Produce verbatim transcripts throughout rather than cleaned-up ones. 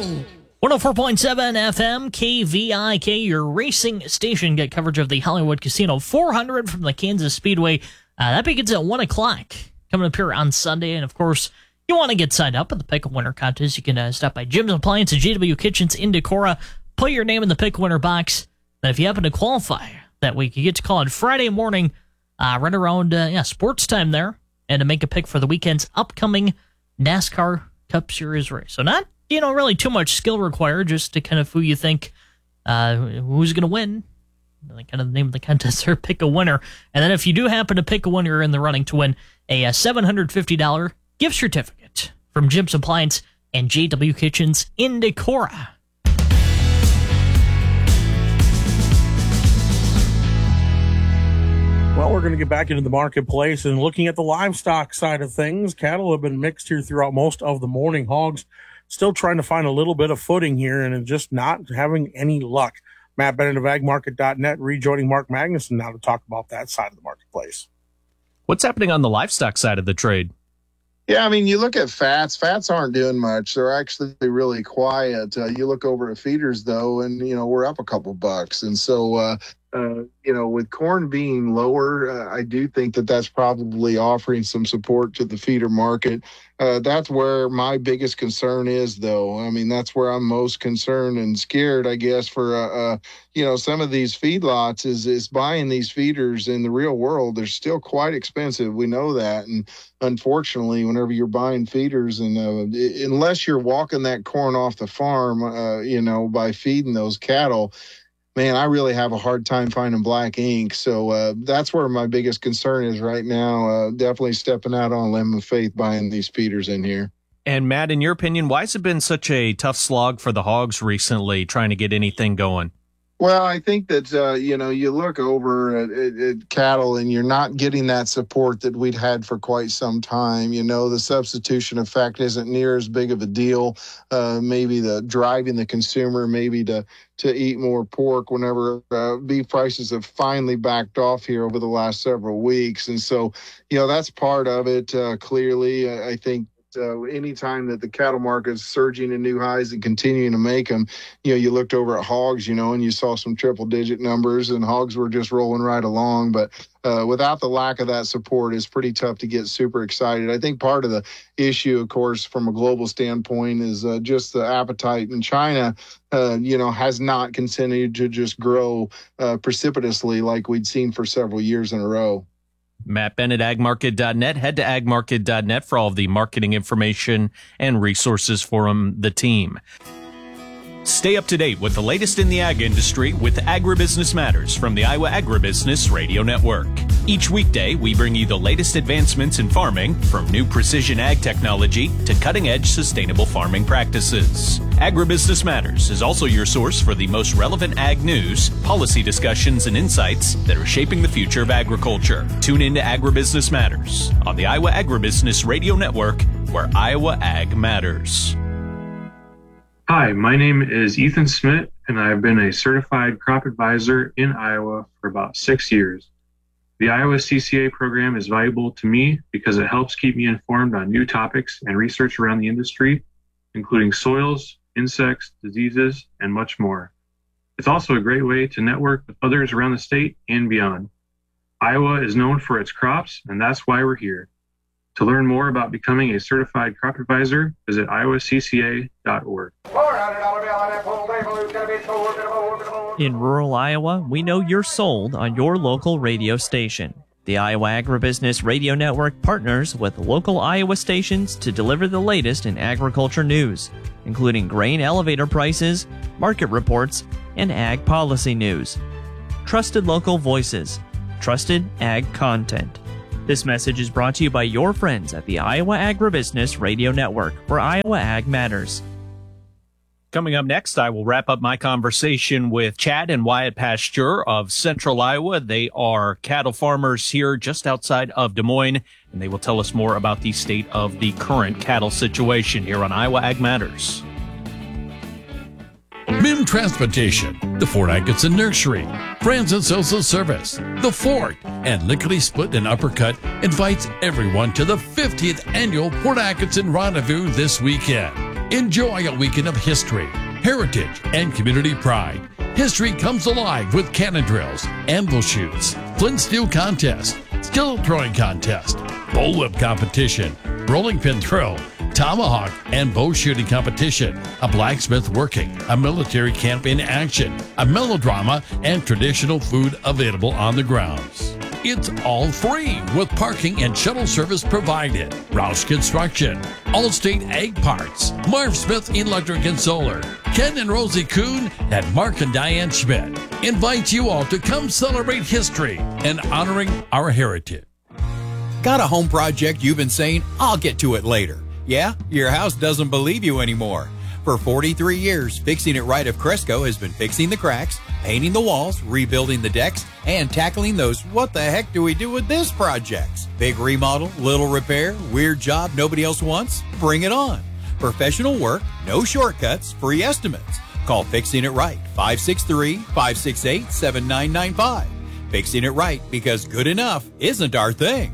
one oh four point seven F M, K V I K, your racing station. Get coverage of the Hollywood Casino four hundred from the Kansas Speedway. Uh, that begins at one o'clock, coming up here on Sunday. And, of course, you want to get signed up at the Pick a Winner contest, you can uh, stop by Jim's Appliance and J W Kitchens in Decorah. Put your name in the Pick a Winner box. And if you happen to qualify that week, you get to call on Friday morning, uh, right around uh, yeah sports time there, and to make a pick for the weekend's upcoming NASCAR Cup Series race. So not, you know, really too much skill required, just to kind of who you think, uh, who's going to win. Like kind of the name of the contest there, pick a winner. And then if you do happen to pick a winner, you're in the running to win a, a seven hundred fifty dollars gift certificate from Jim's Appliance and J W Kitchens in Decorah. Well, we're going to get back into the marketplace and looking at the livestock side of things. Cattle have been mixed here throughout most of the morning. Hogs still trying to find a little bit of footing here and just not having any luck. Matt Bennett of ag market dot net rejoining Mark Magnuson now to talk about that side of the marketplace. What's happening on the livestock side of the trade? Yeah, I mean, you look at fats. Fats aren't doing much. They're actually really quiet. Uh, you look over at feeders, though, and, you know, we're up a couple bucks. And so, uh, uh, you know, with corn being lower, uh, I do think that that's probably offering some support to the feeder market. Uh, that's where my biggest concern is, though. I mean, that's where I'm most concerned and scared, I guess, for, uh, uh, you know, some of these feedlots is, is buying these feeders in the real world. They're still quite expensive. We know that. And unfortunately, whenever you're buying feeders, and uh, unless you're walking that corn off the farm, uh, you know, by feeding those cattle, man, I really have a hard time finding black ink. So uh, that's where my biggest concern is right now. Uh, definitely stepping out on a limb of faith buying these feeders in here. And Matt, in your opinion, why has it been such a tough slog for the hogs recently trying to get anything going? Well, I think that, uh, you know, you look over at, at, at cattle and you're not getting that support that we'd had for quite some time. You know, the substitution effect isn't near as big of a deal. Uh, maybe the driving the consumer, maybe to, to eat more pork whenever uh, beef prices have finally backed off here over the last several weeks. And so, you know, that's part of it. Uh, clearly, I, I think. Uh, anytime that the cattle market's surging in new highs and continuing to make them, you know, you looked over at hogs, you know, and you saw some triple digit numbers and hogs were just rolling right along. But uh, without the lack of that support, it's pretty tough to get super excited. I think part of the issue, of course, from a global standpoint is uh, just the appetite in China, uh, you know, has not continued to just grow uh, precipitously like we'd seen for several years in a row. Matt Bennett, ag market dot net. Head to ag market dot net for all of the marketing information and resources from the team. Stay up to date with the latest in the ag industry with Agribusiness Matters from the Iowa Agribusiness Radio Network. Each weekday, we bring you the latest advancements in farming, from new precision ag technology to cutting-edge sustainable farming practices. Agribusiness Matters is also your source for the most relevant ag news, policy discussions, and insights that are shaping the future of agriculture. Tune in to Agribusiness Matters on the Iowa Agribusiness Radio Network, where Iowa Ag matters. Hi, my name is Ethan Smith, and I've been a certified crop advisor in Iowa for about six years. The Iowa C C A program is valuable to me because it helps keep me informed on new topics and research around the industry, including soils, insects, diseases, and much more. It's also a great way to network with others around the state and beyond. Iowa is known for its crops, and that's why we're here. To learn more about becoming a certified crop advisor, visit iowa c c a dot org. In rural Iowa, we know you're sold on your local radio station. The Iowa Agribusiness Radio Network partners with local Iowa stations to deliver the latest in agriculture news, including grain elevator prices, market reports, and ag policy news. Trusted local voices, trusted ag content. This message is brought to you by your friends at the Iowa Agribusiness Radio Network, where Iowa Ag matters. Coming up next, I will wrap up my conversation with Chad and Wyatt Pasteur of Central Iowa. They are cattle farmers here just outside of Des Moines, and they will tell us more about the state of the current cattle situation here on Iowa Ag Matters. M I M Transportation, the Fort Atkinson Nursery, Franzen Social Service, The Fort, and Lickety Split and Uppercut invites everyone to the fiftieth annual Fort Atkinson Rendezvous this weekend. Enjoy a weekend of history, heritage, and community pride. History comes alive with cannon drills, anvil shoots, flint steel contest, skill throwing contest, bullwhip competition, rolling pin throw, tomahawk and bow shooting competition, a blacksmith working, a military camp in action, a melodrama, and traditional food available on the grounds. It's all free with parking and shuttle service provided. Roush Construction, Allstate Ag Parts, Marv Smith Electric and Solar, Ken and Rosie Kuhn, and Mark and Diane Schmidt invite you all to come celebrate history and honoring our heritage. Got a home project you've been saying, I'll get to it later. Yeah, your house doesn't believe you anymore. For forty-three years, Fixing It Right of Cresco has been fixing the cracks, painting the walls, rebuilding the decks, and tackling those what the heck do we do with this projects. Big remodel, little repair, weird job nobody else wants? Bring it on. Professional work, no shortcuts, free estimates. Call Fixing It Right, five six three, five six eight, seven nine nine five. Fixing It Right, because good enough isn't our thing.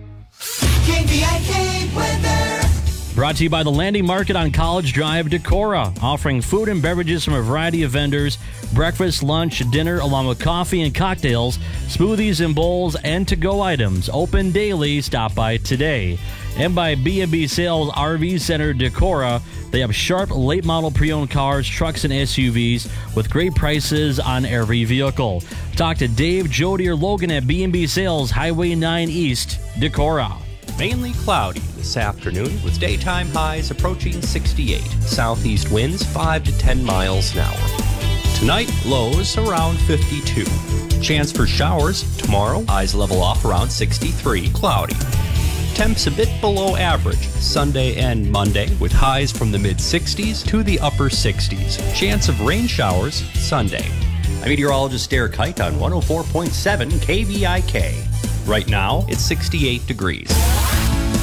K V I K weather. Brought to you by the Landing Market on College Drive, Decorah, offering food and beverages from a variety of vendors, breakfast, lunch, dinner, along with coffee and cocktails, smoothies and bowls, and to-go items. Open daily. Stop by today. And by B and B Sales R V Center, Decorah. They have sharp, late-model pre-owned cars, trucks, and S U Vs with great prices on every vehicle. Talk to Dave, Jody, or Logan at B and B Sales, Highway nine East, Decorah. Mainly cloudy this afternoon with daytime highs approaching sixty-eight. Southeast winds five to ten miles an hour. Tonight, lows around fifty-two. Chance for showers tomorrow, highs level off around sixty-three. Cloudy. Temps a bit below average Sunday and Monday with highs from the mid sixties to the upper sixties. Chance of rain showers Sunday. I'm meteorologist Derek Height on one oh four point seven K V I K. Right now, it's sixty-eight degrees.